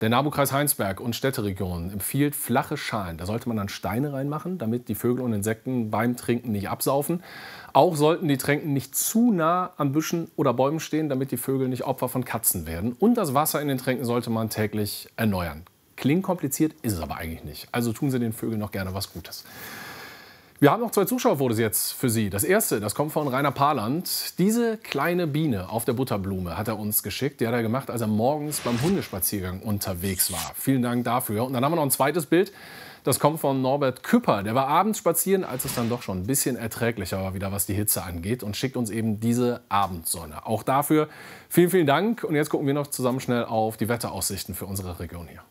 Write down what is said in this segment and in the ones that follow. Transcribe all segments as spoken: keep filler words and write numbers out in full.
Der NABU-Kreis Heinsberg und Städteregion empfiehlt flache Schalen. Da sollte man dann Steine reinmachen, damit die Vögel und Insekten beim Trinken nicht absaufen. Auch sollten die Tränken nicht zu nah an Büschen oder Bäumen stehen, damit die Vögel nicht Opfer von Katzen werden. Und das Wasser in den Tränken sollte man täglich erneuern. Klingt kompliziert, ist es aber eigentlich nicht. Also tun Sie den Vögeln noch gerne was Gutes. Wir haben noch zwei Zuschauerfotos jetzt für Sie. Das erste, das kommt von Rainer Parland. Diese kleine Biene auf der Butterblume hat er uns geschickt. Die hat er gemacht, als er morgens beim Hundespaziergang unterwegs war. Vielen Dank dafür. Und dann haben wir noch ein zweites Bild. Das kommt von Norbert Küpper. Der war abends spazieren, als es dann doch schon ein bisschen erträglicher war, wieder was die Hitze angeht. Und schickt uns eben diese Abendsonne. Auch dafür vielen, vielen Dank. Und jetzt gucken wir noch zusammen schnell auf die Wetteraussichten für unsere Region hier.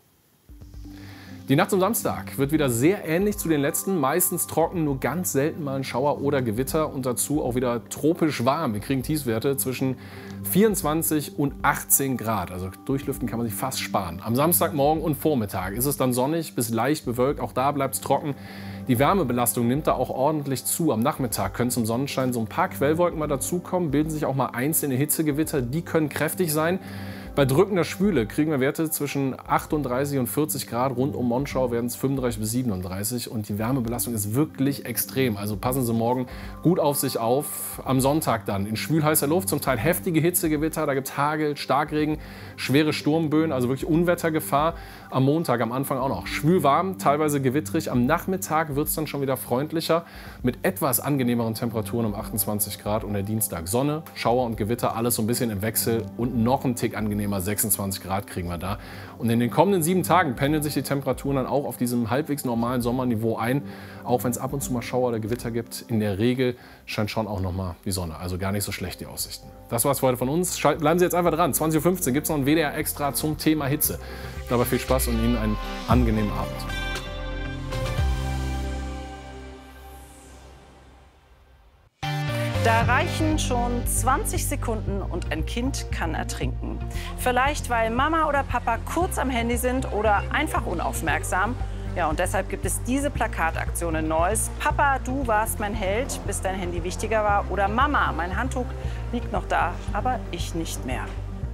Die Nacht zum Samstag wird wieder sehr ähnlich zu den letzten. Meistens trocken, nur ganz selten mal ein Schauer oder Gewitter. Und dazu auch wieder tropisch warm. Wir kriegen Tiefstwerte zwischen vierundzwanzig und achtzehn Grad. Also durchlüften kann man sich fast sparen. Am Samstagmorgen und Vormittag ist es dann sonnig bis leicht bewölkt. Auch da bleibt es trocken. Die Wärmebelastung nimmt da auch ordentlich zu. Am Nachmittag können zum Sonnenschein so ein paar Quellwolken mal dazukommen. Bilden sich auch mal einzelne Hitzegewitter. Die können kräftig sein. Bei drückender Schwüle kriegen wir Werte zwischen achtunddreißig und vierzig Grad. Rund um Monschau werden es fünfunddreißig bis siebenunddreißig. Und die Wärmebelastung ist wirklich extrem. Also passen Sie morgen gut auf sich auf. Am Sonntag dann in schwülheißer Luft, zum Teil heftige Hitzegewitter. Da gibt es Hagel, Starkregen, schwere Sturmböen, also wirklich Unwettergefahr. Am Montag am Anfang auch noch schwülwarm, teilweise gewittrig. Am Nachmittag wird es dann schon wieder freundlicher mit etwas angenehmeren Temperaturen um achtundzwanzig Grad. Und der Dienstag Sonne, Schauer und Gewitter, alles so ein bisschen im Wechsel und noch ein Tick angenehmer. sechsundzwanzig Grad kriegen wir da. Und in den kommenden sieben Tagen pendeln sich die Temperaturen dann auch auf diesem halbwegs normalen Sommerniveau ein. Auch wenn es ab und zu mal Schauer oder Gewitter gibt, in der Regel scheint schon auch noch mal die Sonne. Also gar nicht so schlecht die Aussichten. Das war's für heute von uns. Bleiben Sie jetzt einfach dran. zwanzig Uhr fünfzehn gibt es noch ein W D R Extra zum Thema Hitze. Dabei viel Spaß und Ihnen einen angenehmen Abend. Da reichen schon zwanzig Sekunden und ein Kind kann ertrinken. Vielleicht, weil Mama oder Papa kurz am Handy sind oder einfach unaufmerksam. Ja, und deshalb gibt es diese Plakataktion in Neuss. Papa, du warst mein Held, bis dein Handy wichtiger war. Oder Mama, mein Handtuch liegt noch da, aber ich nicht mehr.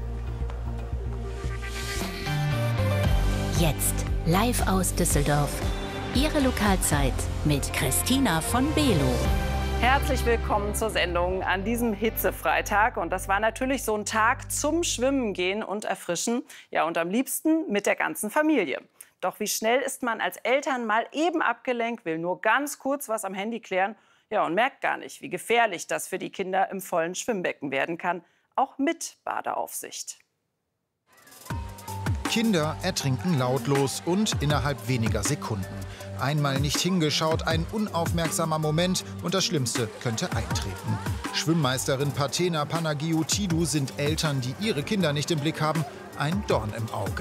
Jetzt live aus Düsseldorf. Ihre Lokalzeit mit Christina von Below. Herzlich willkommen zur Sendung an diesem Hitzefreitag. Und das war natürlich so ein Tag zum Schwimmen gehen und erfrischen. Ja, und am liebsten mit der ganzen Familie. Doch wie schnell ist man als Eltern mal eben abgelenkt, will nur ganz kurz was am Handy klären. Ja, und merkt gar nicht, wie gefährlich das für die Kinder im vollen Schwimmbecken werden kann. Auch mit Badeaufsicht. Kinder ertrinken lautlos und innerhalb weniger Sekunden. Einmal nicht hingeschaut, ein unaufmerksamer Moment und das Schlimmste könnte eintreten. Schwimmmeisterin Patena Panagiotidou sind Eltern, die ihre Kinder nicht im Blick haben, ein Dorn im Auge.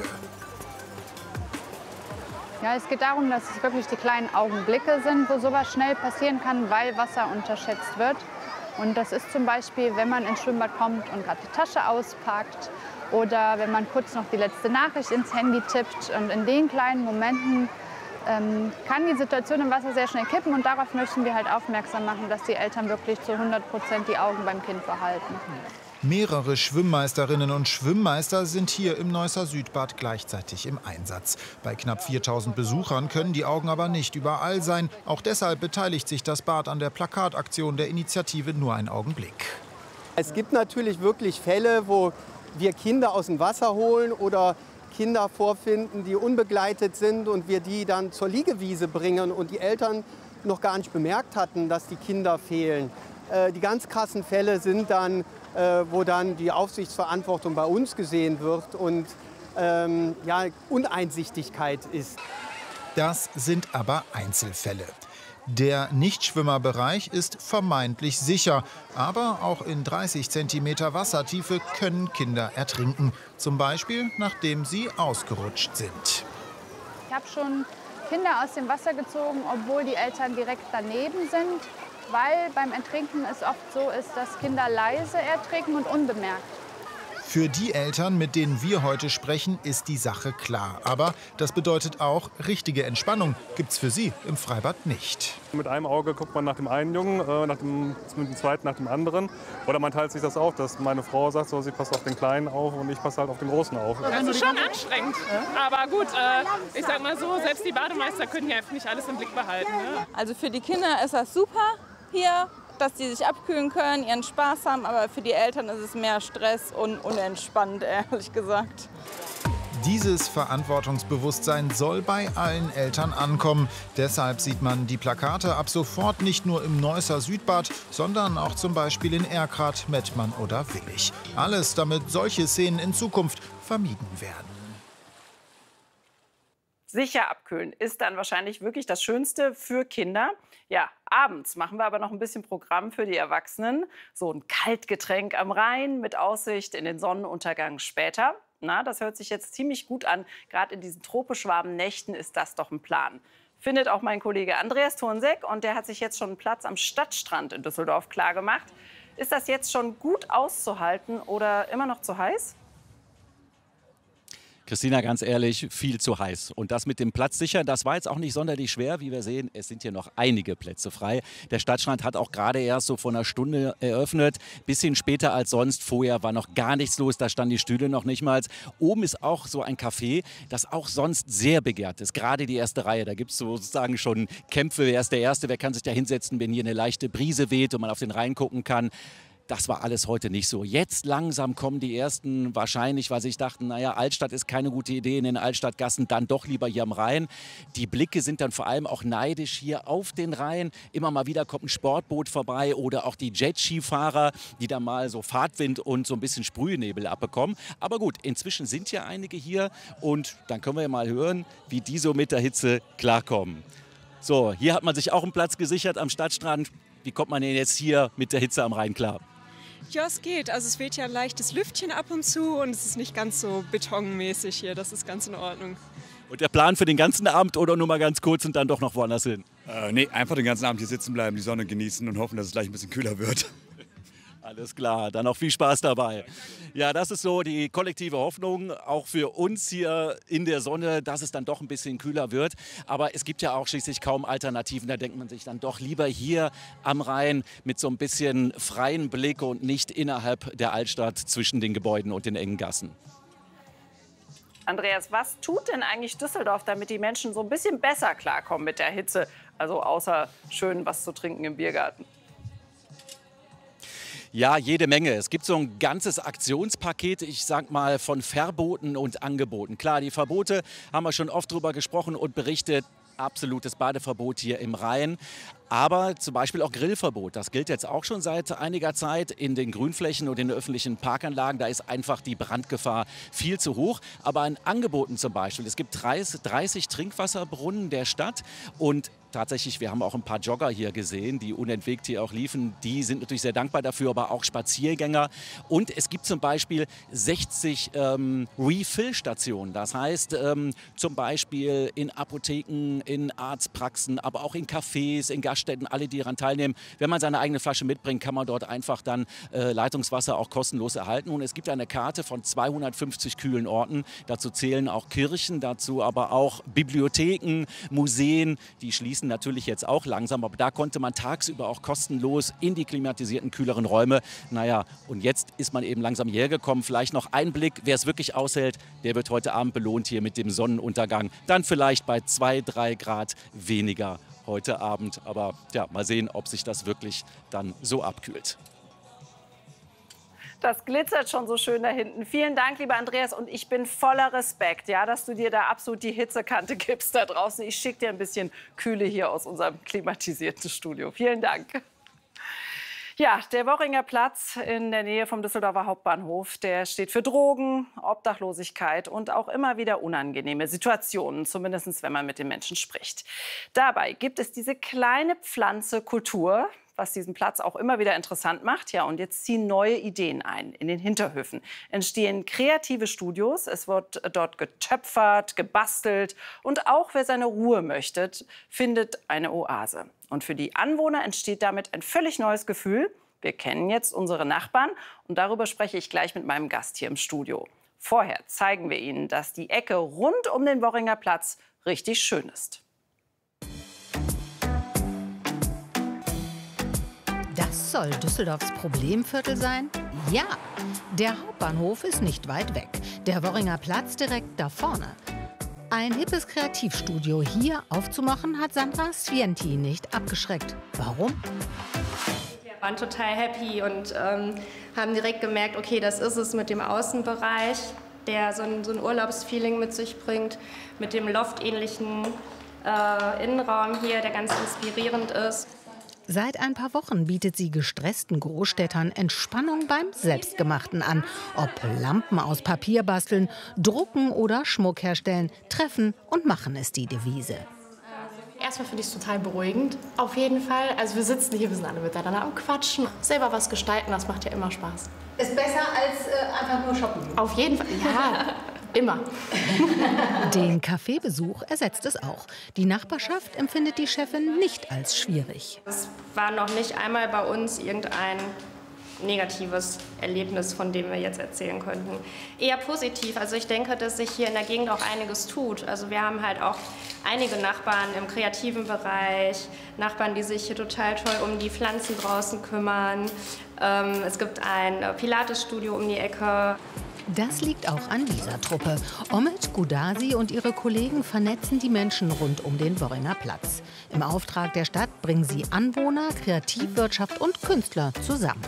Ja, es geht darum, dass es wirklich die kleinen Augenblicke sind, wo sowas schnell passieren kann, weil Wasser unterschätzt wird. Und das ist zum Beispiel, wenn man ins Schwimmbad kommt und gerade die Tasche auspackt oder wenn man kurz noch die letzte Nachricht ins Handy tippt. Und in den kleinen Momenten ähm, kann die Situation im Wasser sehr schnell kippen. Und darauf möchten wir halt aufmerksam machen, dass die Eltern wirklich zu hundert Prozent die Augen beim Kind behalten. Mehrere Schwimmmeisterinnen und Schwimmmeister sind hier im Neusser Südbad gleichzeitig im Einsatz. Bei knapp viertausend Besuchern können die Augen aber nicht überall sein. Auch deshalb beteiligt sich das Bad an der Plakataktion der Initiative Nur ein Augenblick. Es gibt natürlich wirklich Fälle, wo wir Kinder aus dem Wasser holen oder Kinder vorfinden, die unbegleitet sind und wir die dann zur Liegewiese bringen und die Eltern noch gar nicht bemerkt hatten, dass die Kinder fehlen. Äh, die ganz krassen Fälle sind dann, äh, wo dann die Aufsichtsverantwortung bei uns gesehen wird und ähm, ja, Uneinsichtigkeit ist. Das sind aber Einzelfälle. Der Nichtschwimmerbereich ist vermeintlich sicher, aber auch in dreißig Zentimeter Wassertiefe können Kinder ertrinken. Zum Beispiel, nachdem sie ausgerutscht sind. Ich habe schon Kinder aus dem Wasser gezogen, obwohl die Eltern direkt daneben sind, weil beim Ertrinken es oft so ist, dass Kinder leise ertrinken und unbemerkt. Für die Eltern, mit denen wir heute sprechen, ist die Sache klar. Aber das bedeutet auch, richtige Entspannung gibt's für sie im Freibad nicht. Mit einem Auge guckt man nach dem einen Jungen, äh, nach dem, mit dem zweiten nach dem anderen. Oder man teilt sich das auf, dass meine Frau sagt, so, sie passt auf den Kleinen auf und ich passe halt auf den Großen auf. Das ist schon anstrengend. Aber gut, äh, ich sag mal so, selbst die Bademeister können ja nicht alles im Blick behalten. Ne? Also für die Kinder ist das super hier, dass die sich abkühlen können, ihren Spaß haben. Aber für die Eltern ist es mehr Stress und unentspannt, ehrlich gesagt. Dieses Verantwortungsbewusstsein soll bei allen Eltern ankommen. Deshalb sieht man die Plakate ab sofort nicht nur im Neusser Südbad, sondern auch zum Beispiel in Erkrath, Mettmann oder Willich. Alles, damit solche Szenen in Zukunft vermieden werden. Sicher abkühlen ist dann wahrscheinlich wirklich das Schönste für Kinder. Ja, abends machen wir aber noch ein bisschen Programm für die Erwachsenen. So ein Kaltgetränk am Rhein mit Aussicht in den Sonnenuntergang später. Na, das hört sich jetzt ziemlich gut an. Gerade in diesen tropisch warmen Nächten ist das doch ein Plan. Findet auch mein Kollege Andreas Thornseck. Und der hat sich jetzt schon einen Platz am Stadtstrand in Düsseldorf klargemacht. Ist das jetzt schon gut auszuhalten oder immer noch zu heiß? Christina, ganz ehrlich, viel zu heiß. Und das mit dem Platz sicher, das war jetzt auch nicht sonderlich schwer. Wie wir sehen, es sind hier noch einige Plätze frei. Der Stadtstrand hat auch gerade erst so vor einer Stunde eröffnet. Bisschen später als sonst. Vorher war noch gar nichts los, da standen die Stühle noch nicht mal. Oben ist auch so ein Café, das auch sonst sehr begehrt ist. Gerade die erste Reihe, da gibt es sozusagen schon Kämpfe. Wer ist der Erste, wer kann sich da hinsetzen, wenn hier eine leichte Brise weht und man auf den Rhein gucken kann. Das war alles heute nicht so. Jetzt langsam kommen die Ersten, wahrscheinlich, weil sie sich dachten, naja, Altstadt ist keine gute Idee, in den Altstadtgassen dann doch lieber hier am Rhein. Die Blicke sind dann vor allem auch neidisch hier auf den Rhein. Immer mal wieder kommt ein Sportboot vorbei oder auch die Jet-Skifahrer, die da mal so Fahrtwind und so ein bisschen Sprühnebel abbekommen. Aber gut, inzwischen sind ja einige hier und dann können wir ja mal hören, wie die so mit der Hitze klarkommen. So, hier hat man sich auch einen Platz gesichert am Stadtstrand. Wie kommt man denn jetzt hier mit der Hitze am Rhein klar? Ja, es geht. Also es weht ja ein leichtes Lüftchen ab und zu und es ist nicht ganz so betonmäßig hier. Das ist ganz in Ordnung. Und der Plan für den ganzen Abend oder nur mal ganz kurz und dann doch noch woanders hin? Äh, nee, einfach den ganzen Abend hier sitzen bleiben, die Sonne genießen und hoffen, dass es gleich ein bisschen kühler wird. Alles klar, dann auch viel Spaß dabei. Ja, das ist so die kollektive Hoffnung, auch für uns hier in der Sonne, dass es dann doch ein bisschen kühler wird. Aber es gibt ja auch schließlich kaum Alternativen. Da denkt man sich dann doch lieber hier am Rhein mit so ein bisschen freien Blick und nicht innerhalb der Altstadt zwischen den Gebäuden und den engen Gassen. Andreas, was tut denn eigentlich Düsseldorf, damit die Menschen so ein bisschen besser klarkommen mit der Hitze? Also außer schön was zu trinken im Biergarten. Ja, jede Menge. Es gibt so ein ganzes Aktionspaket, ich sag mal, von Verboten und Angeboten. Klar, die Verbote haben wir schon oft drüber gesprochen und berichtet. Absolutes Badeverbot hier im Rhein. Aber zum Beispiel auch Grillverbot. Das gilt jetzt auch schon seit einiger Zeit in den Grünflächen und in den öffentlichen Parkanlagen. Da ist einfach die Brandgefahr viel zu hoch. Aber an Angeboten zum Beispiel. Es gibt dreißig Trinkwasserbrunnen der Stadt und tatsächlich, wir haben auch ein paar Jogger hier gesehen, die unentwegt hier auch liefen. Die sind natürlich sehr dankbar dafür, aber auch Spaziergänger. Und es gibt zum Beispiel sechzig ähm, Refill-Stationen. Das heißt, ähm, zum Beispiel in Apotheken, in Arztpraxen, aber auch in Cafés, in Gaststätten, alle, die daran teilnehmen. Wenn man seine eigene Flasche mitbringt, kann man dort einfach dann äh, Leitungswasser auch kostenlos erhalten. Und es gibt eine Karte von zweihundertfünfzig kühlen Orten. Dazu zählen auch Kirchen, dazu aber auch Bibliotheken, Museen, die schließen natürlich jetzt auch langsam, aber da konnte man tagsüber auch kostenlos in die klimatisierten, kühleren Räume. Naja, und jetzt ist man eben langsam hierher gekommen. Vielleicht noch ein Blick, wer es wirklich aushält, der wird heute Abend belohnt hier mit dem Sonnenuntergang. Dann vielleicht bei zwei, drei Grad weniger heute Abend. Aber ja, mal sehen, ob sich das wirklich dann so abkühlt. Das glitzert schon so schön da hinten. Vielen Dank, lieber Andreas. Und ich bin voller Respekt, ja, dass du dir da absolut die Hitzekante gibst da draußen. Ich schicke dir ein bisschen Kühle hier aus unserem klimatisierten Studio. Vielen Dank. Ja, der Worringer Platz in der Nähe vom Düsseldorfer Hauptbahnhof, der steht für Drogen, Obdachlosigkeit und auch immer wieder unangenehme Situationen, zumindest wenn man mit den Menschen spricht. Dabei gibt es diese kleine Pflanze Kultur, was diesen Platz auch immer wieder interessant macht. Ja, und jetzt ziehen neue Ideen ein. In den Hinterhöfen entstehen kreative Studios. Es wird dort getöpfert, gebastelt. Und auch wer seine Ruhe möchte, findet eine Oase. Und für die Anwohner entsteht damit ein völlig neues Gefühl. Wir kennen jetzt unsere Nachbarn und darüber spreche ich gleich mit meinem Gast hier im Studio. Vorher zeigen wir Ihnen, dass die Ecke rund um den Worringer Platz richtig schön ist. Das soll Düsseldorfs Problemviertel sein? Ja, der Hauptbahnhof ist nicht weit weg. Der Worringer Platz direkt da vorne. Ein hippes Kreativstudio hier aufzumachen, hat Sandra Svienti nicht abgeschreckt. Warum? Wir waren total happy und ähm, haben direkt gemerkt, okay, das ist es mit dem Außenbereich, der so ein, so ein Urlaubsfeeling mit sich bringt, mit dem loftähnlichen äh, Innenraum hier, der ganz inspirierend ist. Seit ein paar Wochen bietet sie gestressten Großstädtern Entspannung beim Selbstgemachten an. Ob Lampen aus Papier basteln, drucken oder Schmuck herstellen, treffen und machen ist die Devise. Erstmal finde ich es total beruhigend, auf jeden Fall. Also wir sitzen hier, wir sind alle miteinander am Quatschen. Selber was gestalten, das macht ja immer Spaß. Ist besser als äh, einfach nur shoppen? Auf jeden Fall, ja. Immer. Den Kaffeebesuch ersetzt es auch. Die Nachbarschaft empfindet die Chefin nicht als schwierig. Es war noch nicht einmal bei uns irgendein negatives Erlebnis, von dem wir jetzt erzählen könnten. Eher positiv. Also ich denke, dass sich hier in der Gegend auch einiges tut. Also wir haben halt auch einige Nachbarn im kreativen Bereich, Nachbarn, die sich hier total toll um die Pflanzen draußen kümmern. Ähm, es gibt ein Pilates-Studio um die Ecke. Das liegt auch an dieser Truppe. Omid Gudasi und ihre Kollegen vernetzen die Menschen rund um den Worringer Platz. Im Auftrag der Stadt bringen sie Anwohner, Kreativwirtschaft und Künstler zusammen.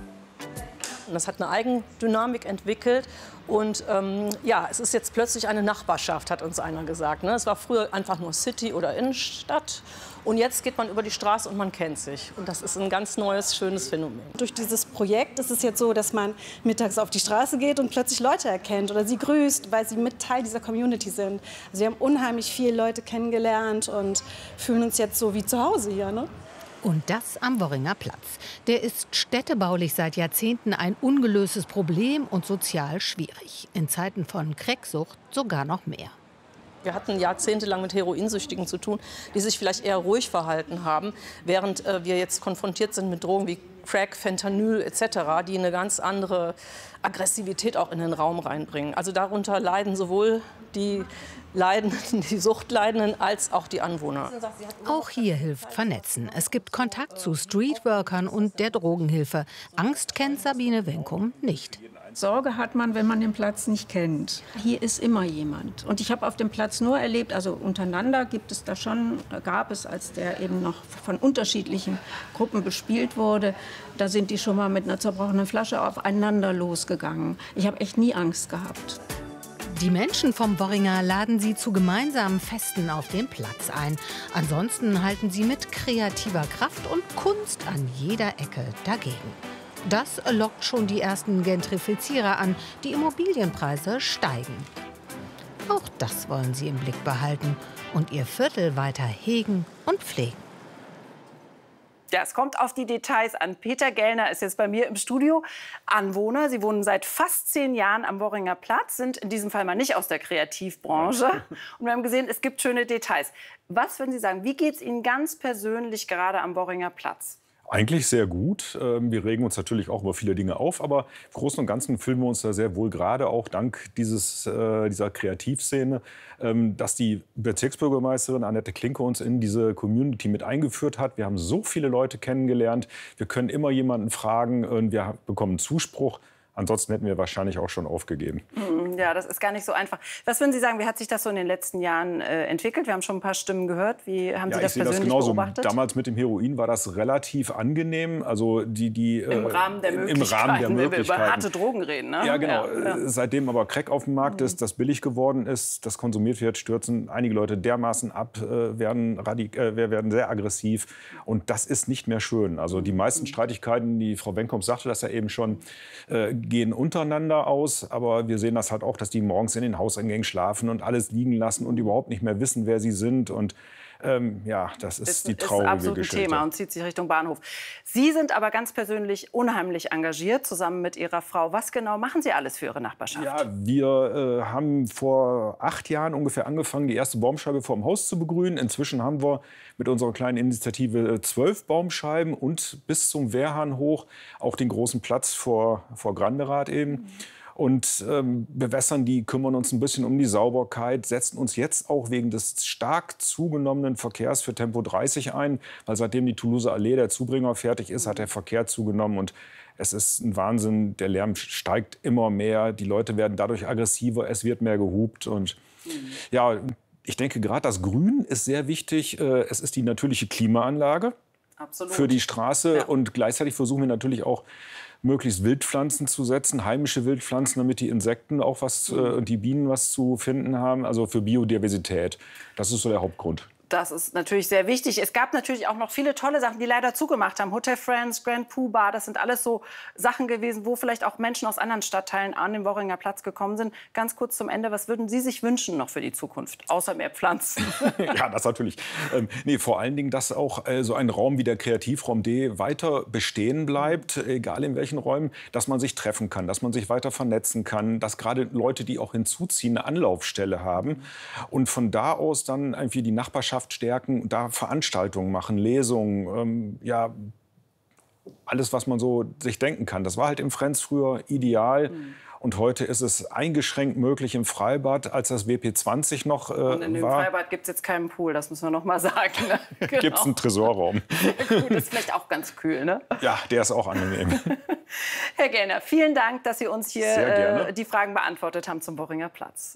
Das hat eine Eigendynamik entwickelt. Und ähm, ja, es ist jetzt plötzlich eine Nachbarschaft, hat uns einer gesagt. Ne? Es war früher einfach nur City oder Innenstadt. Und jetzt geht man über die Straße und man kennt sich. Und das ist ein ganz neues, schönes Phänomen. Durch dieses Projekt ist es jetzt so, dass man mittags auf die Straße geht und plötzlich Leute erkennt oder sie grüßt, weil sie mit Teil dieser Community sind. Also wir haben unheimlich viele Leute kennengelernt und fühlen uns jetzt so wie zu Hause hier. Ne? Und das am Worringer Platz. Der ist städtebaulich seit Jahrzehnten ein ungelöstes Problem und sozial schwierig. In Zeiten von Cracksucht sogar noch mehr. Wir hatten jahrzehntelang mit Heroinsüchtigen zu tun, die sich vielleicht eher ruhig verhalten haben, während äh, wir jetzt konfrontiert sind mit Drogen wie Crack, Fentanyl et cetera, die eine ganz andere Aggressivität auch in den Raum reinbringen. Also darunter leiden sowohl die Leidenden, die Suchtleidenden als auch die Anwohner. Auch hier hilft Vernetzen. Es gibt Kontakt zu Streetworkern und der Drogenhilfe. Angst kennt Sabine Wenkum nicht. Sorge hat man, wenn man den Platz nicht kennt. Hier ist immer jemand. Und ich habe auf dem Platz nur erlebt, also untereinander gibt es da schon, gab es, als der eben noch von unterschiedlichen Gruppen bespielt wurde, da sind die schon mal mit einer zerbrochenen Flasche aufeinander losgegangen. Ich habe echt nie Angst gehabt. Die Menschen vom Worringer laden sie zu gemeinsamen Festen auf dem Platz ein. Ansonsten halten sie mit kreativer Kraft und Kunst an jeder Ecke dagegen. Das lockt schon die ersten Gentrifizierer an. Die Immobilienpreise steigen. Auch das wollen sie im Blick behalten und ihr Viertel weiter hegen und pflegen. Ja, es kommt auf die Details an. Peter Gellner ist jetzt bei mir im Studio. Anwohner, Sie wohnen seit fast zehn Jahren am Worringer Platz, sind in diesem Fall mal nicht aus der Kreativbranche. Und wir haben gesehen, es gibt schöne Details. Was würden Sie sagen, wie geht es Ihnen ganz persönlich gerade am Worringer Platz? Eigentlich sehr gut. Wir regen uns natürlich auch über viele Dinge auf, aber im Großen und Ganzen fühlen wir uns da sehr wohl, gerade auch dank dieses, dieser Kreativszene, dass die Bezirksbürgermeisterin Annette Klinke uns in diese Community mit eingeführt hat. Wir haben so viele Leute kennengelernt, wir können immer jemanden fragen und wir bekommen Zuspruch. Ansonsten hätten wir wahrscheinlich auch schon aufgegeben. Ja, das ist gar nicht so einfach. Was würden Sie sagen, wie hat sich das so in den letzten Jahren äh, entwickelt? Wir haben schon ein paar Stimmen gehört. Wie haben ja, Sie das ich persönlich das genauso. beobachtet? Damals mit dem Heroin war das relativ angenehm. Also die, die, Im äh, Rahmen der Möglichkeiten, im Rahmen der wenn wir über Möglichkeiten. harte Drogen reden. Ne? Ja, genau. Ja, ja. Seitdem aber Crack auf dem Markt ist, das billig geworden ist, das konsumiert wird, stürzen einige Leute dermaßen ab, äh, werden, radik äh, werden sehr aggressiv. Und das ist nicht mehr schön. Also die meisten Streitigkeiten, die Frau Wenkom sagte das ja eben schon, äh, gehen untereinander aus, aber wir sehen das halt auch, dass die morgens in den Hauseingängen schlafen und alles liegen lassen und überhaupt nicht mehr wissen, wer sie sind. Und Ähm, ja, das ist, ist die traurige ist absolut ein Geschichte. Thema und zieht sich Richtung Bahnhof. Sie sind aber ganz persönlich unheimlich engagiert, zusammen mit Ihrer Frau. Was genau machen Sie alles für Ihre Nachbarschaft? Ja, wir äh, haben vor acht Jahren ungefähr angefangen, die erste Baumscheibe vor dem Haus zu begrünen. Inzwischen haben wir mit unserer kleinen Initiative zwölf Baumscheiben und bis zum Wehrhahn hoch auch den großen Platz vor, vor Granderath eben. Mhm. Und ähm, bewässern die, kümmern uns ein bisschen um die Sauberkeit, setzen uns jetzt auch wegen des stark zugenommenen Verkehrs für Tempo dreißig ein. Weil seitdem die Toulouser Allee, der Zubringer, fertig ist, hat der Verkehr zugenommen. Und es ist ein Wahnsinn, der Lärm steigt immer mehr, die Leute werden dadurch aggressiver, es wird mehr gehupt. Und ja, ich denke, gerade das Grün ist sehr wichtig. Es ist die natürliche Klimaanlage Absolut. für die Straße. Ja. Und gleichzeitig versuchen wir natürlich auch, möglichst Wildpflanzen zu setzen, heimische Wildpflanzen, damit die Insekten auch was und äh, die Bienen was zu finden haben. Also für Biodiversität. Das ist so der Hauptgrund. Das ist natürlich sehr wichtig. Es gab natürlich auch noch viele tolle Sachen, die leider zugemacht haben. Hotel Friends, Grand Pooh Bar, das sind alles so Sachen gewesen, wo vielleicht auch Menschen aus anderen Stadtteilen an den Worringer Platz gekommen sind. Ganz kurz zum Ende, was würden Sie sich wünschen noch für die Zukunft, außer mehr Pflanzen? Ja, das natürlich. Ähm, nee, vor allen Dingen, dass auch äh, so ein Raum wie der Kreativraum D weiter bestehen bleibt, egal in welchen Räumen, dass man sich treffen kann, dass man sich weiter vernetzen kann, dass gerade Leute, die auch hinzuziehen, eine Anlaufstelle haben und von da aus dann irgendwie die Nachbarschaft stärken, da Veranstaltungen machen, Lesungen, ähm, ja, alles, was man so sich denken kann. Das war halt im Friends früher ideal. Mhm. Und heute ist es eingeschränkt möglich im Freibad, als das W P zwanzig noch äh, war. Und in dem war. Freibad gibt es jetzt keinen Pool, das müssen wir noch mal sagen. Ne? Genau. Gibt es einen Tresorraum. Gut, ist vielleicht auch ganz kühl, ne? Ja, der ist auch angenehm. Herr Gellner, vielen Dank, dass Sie uns hier äh, die Fragen beantwortet haben zum Worringer Platz.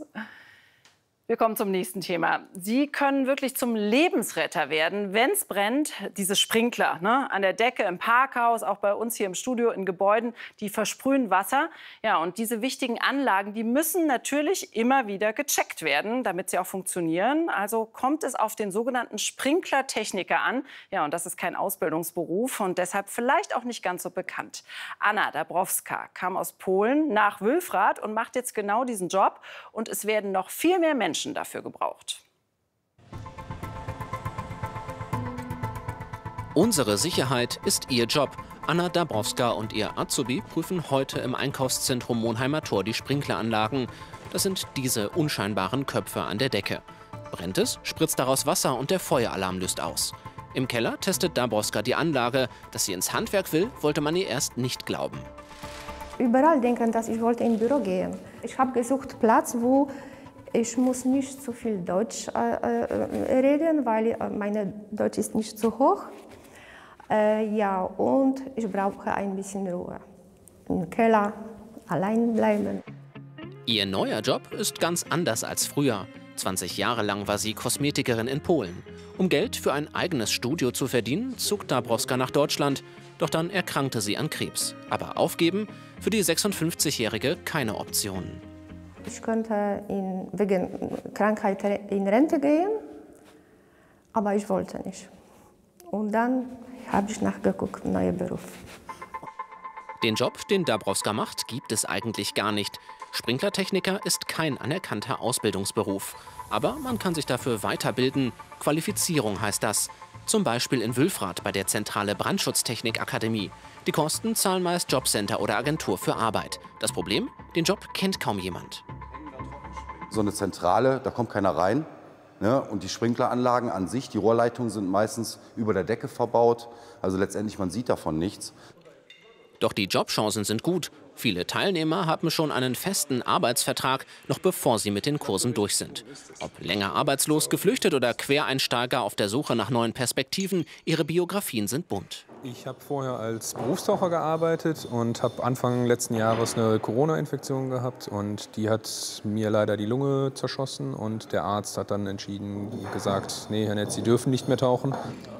Wir kommen zum nächsten Thema. Sie können wirklich zum Lebensretter werden, wenn es brennt. Diese Sprinkler, ne? An der Decke, im Parkhaus, auch bei uns hier im Studio, in Gebäuden, die versprühen Wasser. Ja, und diese wichtigen Anlagen, die müssen natürlich immer wieder gecheckt werden, damit sie auch funktionieren. Also kommt es auf den sogenannten Sprinklertechniker an. Ja, und das ist kein Ausbildungsberuf und deshalb vielleicht auch nicht ganz so bekannt. Anna Dabrowska kam aus Polen nach Wülfrath und macht jetzt genau diesen Job. Und es werden noch viel mehr Menschen dafür gebraucht. Unsere Sicherheit ist ihr Job. Anna Dabrowska und ihr Azubi prüfen heute im Einkaufszentrum Monheimer Tor die Sprinkleranlagen. Das sind diese unscheinbaren Köpfe an der Decke. Brennt es, spritzt daraus Wasser und der Feueralarm löst aus. Im Keller testet Dabrowska die Anlage. Dass sie ins Handwerk will, wollte man ihr erst nicht glauben. Überall denken, dass ich wollte ins Büro gehen. Ich habe gesucht Platz, wo ich muss nicht so viel Deutsch äh, reden, weil äh, meine Deutsch ist nicht so hoch. Äh, ja, und ich brauche ein bisschen Ruhe. Im Keller allein bleiben. Ihr neuer Job ist ganz anders als früher. zwanzig Jahre lang war sie Kosmetikerin in Polen. Um Geld für ein eigenes Studio zu verdienen, zog Dabrowska nach Deutschland. Doch dann erkrankte sie an Krebs. Aber aufgeben? Für die sechsundfünfzigjährige keine Option. Ich könnte in, wegen Krankheit in Rente gehen, aber ich wollte nicht. Und dann habe ich nachgeguckt, neuer Beruf. Den Job, den Dabrowska macht, gibt es eigentlich gar nicht. Sprinklertechniker ist kein anerkannter Ausbildungsberuf. Aber man kann sich dafür weiterbilden. Qualifizierung heißt das. Zum Beispiel in Wülfrath bei der Zentrale Brandschutztechnik-Akademie. Die Kosten zahlen meist Jobcenter oder Agentur für Arbeit. Das Problem? Den Job kennt kaum jemand. So eine Zentrale, da kommt keiner rein. Ne? Und die Sprinkleranlagen an sich, die Rohrleitungen sind meistens über der Decke verbaut. Also letztendlich, man sieht davon nichts. Doch die Jobchancen sind gut. Viele Teilnehmer haben schon einen festen Arbeitsvertrag, noch bevor sie mit den Kursen durch sind. Ob länger arbeitslos, geflüchtet oder Quereinsteiger auf der Suche nach neuen Perspektiven, ihre Biografien sind bunt. Ich habe vorher als Berufstaucher gearbeitet und habe Anfang letzten Jahres eine Corona-Infektion gehabt. Und die hat mir leider die Lunge zerschossen. Und der Arzt hat dann entschieden, gesagt, nee, Herr Netz, Sie dürfen nicht mehr tauchen.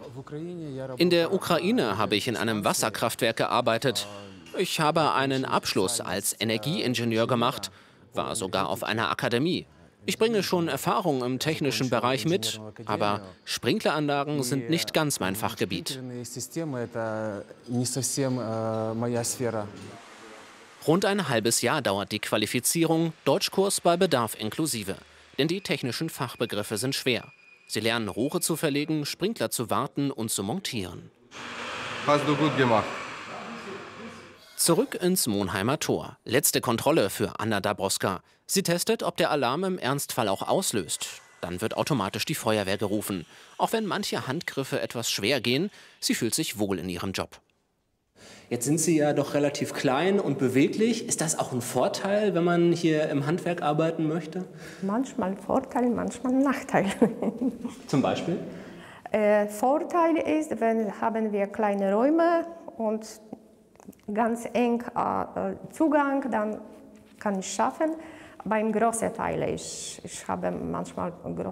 In der Ukraine habe ich in einem Wasserkraftwerk gearbeitet. Ich habe einen Abschluss als Energieingenieur gemacht, war sogar auf einer Akademie. Ich bringe schon Erfahrung im technischen Bereich mit, aber Sprinkleranlagen sind nicht ganz mein Fachgebiet. Rund ein halbes Jahr dauert die Qualifizierung, Deutschkurs bei Bedarf inklusive. Denn die technischen Fachbegriffe sind schwer. Sie lernen, Rohre zu verlegen, Sprinkler zu warten und zu montieren. Hast du gut gemacht. Zurück ins Monheimer Tor. Letzte Kontrolle für Anna Dabrowska. Sie testet, ob der Alarm im Ernstfall auch auslöst. Dann wird automatisch die Feuerwehr gerufen. Auch wenn manche Handgriffe etwas schwer gehen, sie fühlt sich wohl in ihrem Job. Jetzt sind Sie ja doch relativ klein und beweglich. Ist das auch ein Vorteil, wenn man hier im Handwerk arbeiten möchte? Manchmal Vorteil, manchmal Nachteil. Zum Beispiel? Äh, Vorteil ist, wenn haben wir kleine Räume und ganz eng äh, Zugang, dann kann ich schaffen. Beim großen Teil, ich, ich habe manchmal